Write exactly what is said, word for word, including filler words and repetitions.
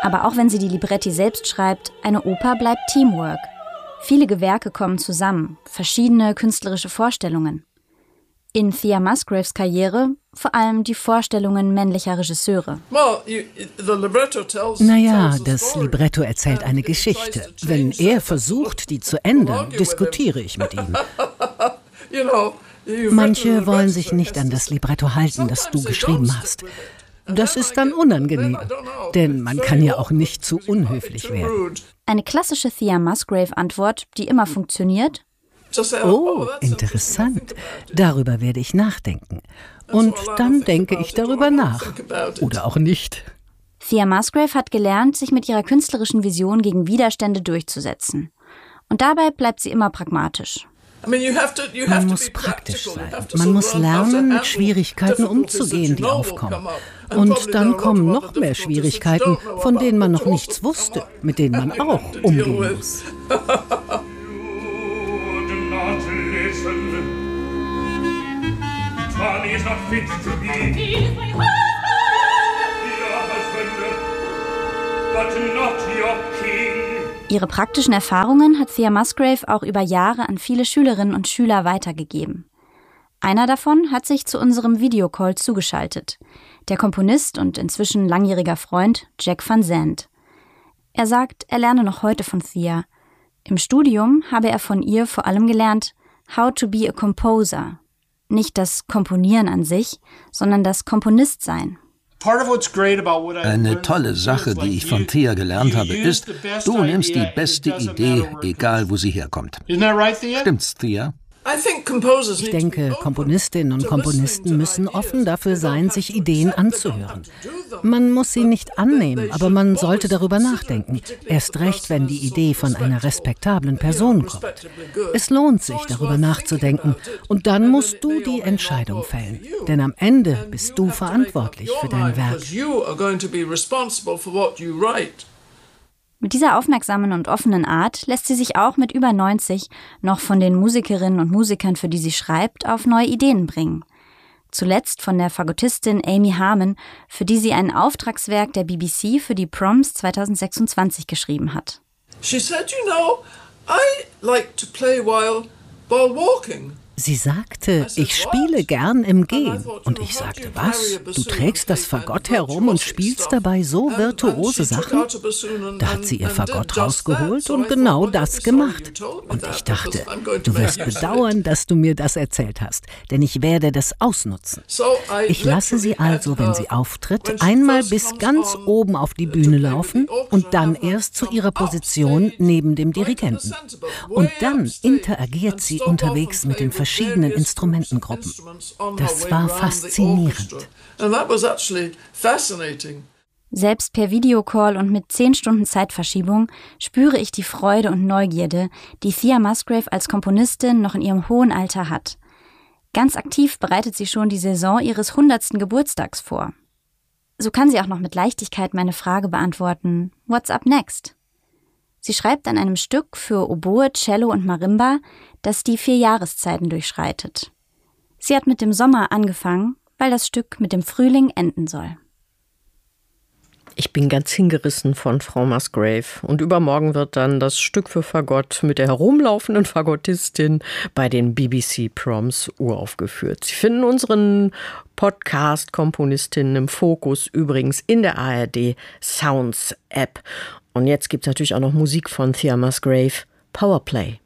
Aber auch wenn sie die Libretti selbst schreibt, eine Oper bleibt Teamwork. Viele Gewerke kommen zusammen, verschiedene künstlerische Vorstellungen. In Thea Musgraves Karriere vor allem die Vorstellungen männlicher Regisseure. Naja, das Libretto erzählt eine Geschichte. Wenn er versucht, die zu ändern, diskutiere ich mit ihm. Manche wollen sich nicht an das Libretto halten, das du geschrieben hast. Das ist dann unangenehm, denn man kann ja auch nicht zu unhöflich werden. Eine klassische Thea Musgrave-Antwort, die immer funktioniert: Oh, interessant. Darüber werde ich nachdenken. Und dann denke ich darüber nach. Oder auch nicht. Thea Musgrave hat gelernt, sich mit ihrer künstlerischen Vision gegen Widerstände durchzusetzen. Und dabei bleibt sie immer pragmatisch. Man muss praktisch sein. Man muss lernen, mit Schwierigkeiten umzugehen, die aufkommen. Und dann kommen noch mehr Schwierigkeiten, von denen man noch nichts wusste, mit denen man auch umgehen muss. Ihre praktischen Erfahrungen hat Thea Musgrave auch über Jahre an viele Schülerinnen und Schüler weitergegeben. Einer davon hat sich zu unserem Videocall zugeschaltet, der Komponist und inzwischen langjähriger Freund Jack Van Zandt. Er sagt, er lerne noch heute von Thea. Im Studium habe er von ihr vor allem gelernt, how to be a composer. Nicht das Komponieren an sich, sondern das Komponistsein. Eine tolle Sache, die ich von Thea gelernt habe, ist, du nimmst die beste Idee, egal wo sie herkommt. Stimmt's, Thea? Ich denke, Komponistinnen und Komponisten müssen offen dafür sein, sich Ideen anzuhören. Man muss sie nicht annehmen, aber man sollte darüber nachdenken. Erst recht, wenn die Idee von einer respektablen Person kommt. Es lohnt sich, darüber nachzudenken. Und dann musst du die Entscheidung fällen. Denn am Ende bist du verantwortlich für dein Werk. Mit dieser aufmerksamen und offenen Art lässt sie sich auch mit über neunzig noch von den Musikerinnen und Musikern, für die sie schreibt, auf neue Ideen bringen. Zuletzt von der Fagottistin Amy Harmon, für die sie ein Auftragswerk der B B C für die Proms zwanzig sechsundzwanzig geschrieben hat. She said, you know, I like to play while, while walking. Sie sagte, ich spiele gern im Gehen. Und ich sagte, was? Du trägst das Fagott herum und spielst dabei so virtuose Sachen? Da hat sie ihr Fagott rausgeholt und genau das gemacht. Und ich dachte, du wirst bedauern, dass du mir das erzählt hast, denn ich werde das ausnutzen. Ich lasse sie also, wenn sie auftritt, einmal bis ganz oben auf die Bühne laufen und dann erst zu ihrer Position neben dem Dirigenten. Und dann interagiert sie unterwegs mit den verschiedenen verschiedenen Instrumentengruppen. Das war faszinierend. Selbst per Videocall und mit zehn Stunden Zeitverschiebung spüre ich die Freude und Neugierde, die Thea Musgrave als Komponistin noch in ihrem hohen Alter hat. Ganz aktiv bereitet sie schon die Saison ihres hundertsten Geburtstags vor. So kann sie auch noch mit Leichtigkeit meine Frage beantworten: What's up next? Sie schreibt an einem Stück für Oboe, Cello und Marimba, das die vier Jahreszeiten durchschreitet. Sie hat mit dem Sommer angefangen, weil das Stück mit dem Frühling enden soll. Ich bin ganz hingerissen von Frau Musgrave. Und übermorgen wird dann das Stück für Fagott mit der herumlaufenden Fagottistin bei den B B C Proms uraufgeführt. Sie finden unseren Podcast Komponistinnen im Fokus übrigens in der A R D Sounds App. Und jetzt gibt es natürlich auch noch Musik von Thea Musgrave, Powerplay.